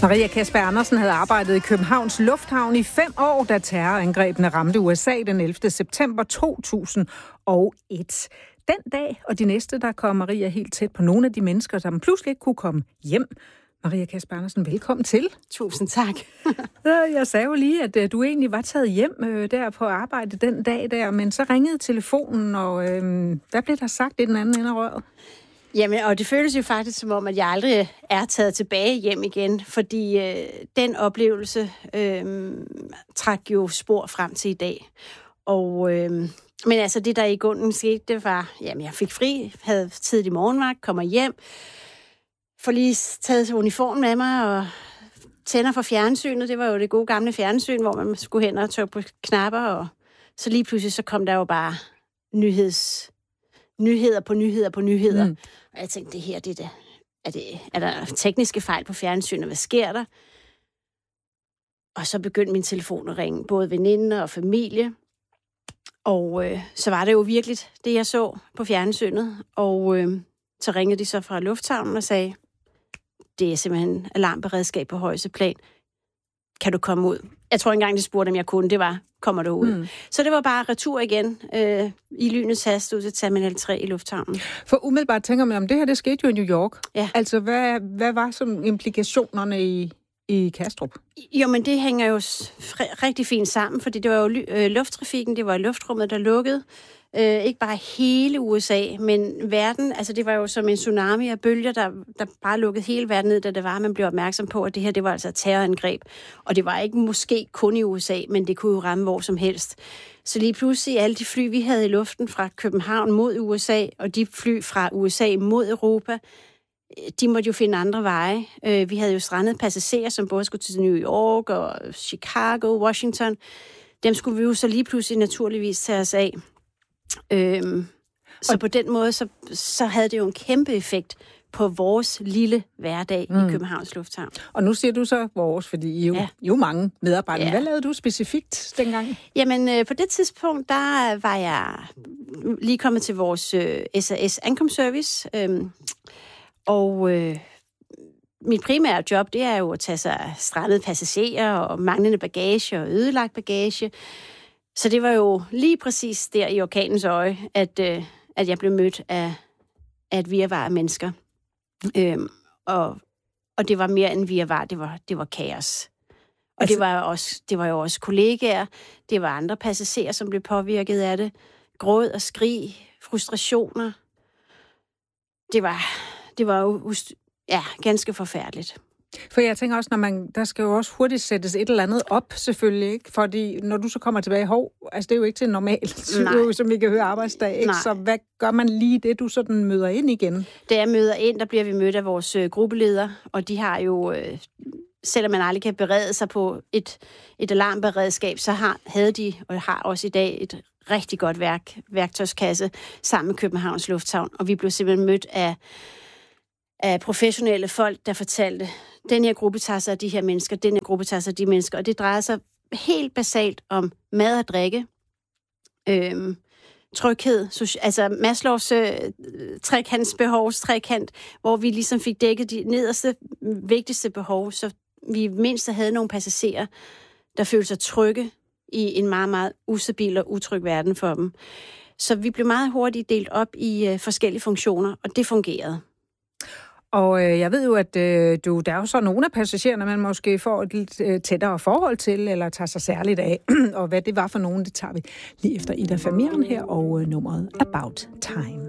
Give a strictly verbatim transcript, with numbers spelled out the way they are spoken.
Maria Kasper Andersen havde arbejdet i Københavns Lufthavn i fem år, da terrorangrebene ramte U S A den ellevte september to tusind og et. Den dag og de næste, der kom Maria helt tæt på nogle af de mennesker, som pludselig ikke kunne komme hjem. Maria Kasper Andersen, velkommen til. Tusind tak. Jeg sagde jo lige, at du egentlig var taget hjem der på arbejde den dag der, men så ringede telefonen, og øh, der blev der sagt i den anden ende af røret. Jamen, og det føles jo faktisk som om, at jeg aldrig er taget tilbage hjem igen, fordi øh, den oplevelse øh, trak jo spor frem til i dag. Og, øh, men altså, det der i grunden skete, det var, jamen, jeg fik fri, havde tidlig morgenvagt, kommer hjem, får lige taget uniformen med mig og tænder for fjernsynet. Det var jo det gode gamle fjernsyn, hvor man skulle hen og trykke på knapper, og så lige pludselig så kom der jo bare nyheds... nyheder på nyheder på nyheder. Mm. Og jeg tænkte, det her, det er, er, det, er der tekniske fejl på fjernsynet? Hvad sker der? Og så begyndte min telefon at ringe, både veninder og familie. Og øh, så var det jo virkelig det, jeg så på fjernsynet. Og øh, så ringede de så fra lufthavnen og sagde, det er simpelthen alarmberedskab på højeste plan. Kan du komme ud? Jeg tror engang, de spurgte, om jeg kunne. Det var, kommer du ud? Mm. Så det var bare retur igen øh, i lynets hast ud til Terminal tre i lufthavnen. For umiddelbart tænker man, om det her, det skete jo i New York. Ja. Altså, hvad, hvad var som implikationerne i, i Kastrup? Jo, men det hænger jo rigtig fint sammen, fordi det var jo øh, lufttrafikken, det var luftrummet, der lukkede. Øh, ikke bare hele U S A, men verden, altså det var jo som en tsunami af bølger, der, der bare lukkede hele verden ned, da det var, man blev opmærksom på, at det her, det var altså et terrorangreb. Og det var ikke måske kun i U S A, men det kunne jo ramme hvor som helst. Så lige pludselig alle de fly, vi havde i luften fra København mod U S A, og de fly fra U S A mod Europa, de måtte jo finde andre veje. Øh, vi havde jo strandet passagerer, som både skulle til New York og Chicago, Washington. Dem skulle vi jo så lige pludselig naturligvis tage os af. Øhm, så og på den måde, så, så havde det jo en kæmpe effekt på vores lille hverdag mm. i Københavns Lufthavn. Og nu siger du så vores, fordi I er jo, ja. I er jo mange medarbejdere. Ja. Hvad lavede du specifikt dengang? Jamen, øh, på det tidspunkt, der var jeg lige kommet til vores øh, S A S ankomstservice, øh, og øh, mit primære job, det er jo at tage sig af strandede passagerer og manglende bagage og ødelagt bagage. Så det var jo lige præcis der i orkanens øje, at, øh, at jeg blev mødt af, af et virvar af mennesker. Øhm, og, og det var mere end virvar, det var, det var kaos. Og altså, det, var også, det var jo også kollegaer, det var andre passagerer, som blev påvirket af det. Gråd og skrig, frustrationer. Det var, det var jo ja, ganske forfærdeligt. For jeg tænker også, når man, der skal jo også hurtigt sættes et eller andet op, selvfølgelig, ikke? Fordi når du så kommer tilbage, hov, altså det er jo ikke til normalt, som vi kan høre arbejdsdag, ikke? Så hvad gør man lige det, du sådan møder ind igen? Da jeg møder ind, der bliver vi mødt af vores øh, gruppeleder, og de har jo, øh, selvom man aldrig kan berede sig på et, et alarmberedskab, så har, havde de, og har også i dag, et rigtig godt værk, værktøjskasse sammen med Københavns Lufthavn, og vi blev simpelthen mødt af af professionelle folk, der fortalte, den her gruppe tager sig af de her mennesker, den her gruppe tager sig af de mennesker, og det drejer sig helt basalt om mad og drikke, øhm, tryghed, soci- altså Maslows øh, trekantsbehovstrekant, hvor vi ligesom fik dækket de nederste, vigtigste behov, så vi mindst havde nogle passagerer, der følte sig trygge i en meget, meget ustabil og utryg verden for dem. Så vi blev meget hurtigt delt op i øh, forskellige funktioner, og det fungerede. Og øh, jeg ved jo, at øh, du, der er jo så nogle af passagererne, man måske får et lidt øh, tættere forhold til, eller tager sig særligt af. Og hvad det var for nogen, det tager vi lige efter Ida Famiren her, og øh, nummeret About Time.